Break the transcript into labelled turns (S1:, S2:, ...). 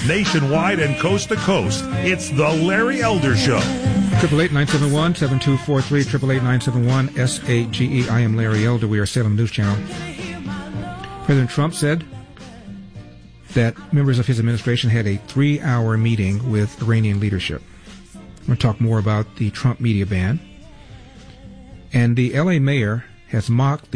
S1: nationwide and coast to coast. It's the Larry Elder Show.
S2: 888-971-7243, 888-971-SAGE. I am Larry Elder. We are Salem News Channel. President Trump said that members of his administration had a 3-hour meeting with Iranian leadership. I'm going to talk more about the Trump media ban. And the L.A. mayor has mocked